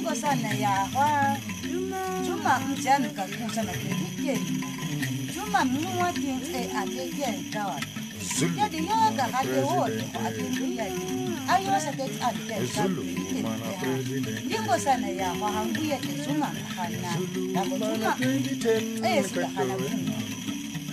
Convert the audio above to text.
Lingo sana ya wa Juma mjani kakusa na kike Juma mwa tinge akeke kawa Jadi yoga hade wote akikuya Ayo sa det ate Lingo sana ya wa hanguye Juma kana Juma sika kana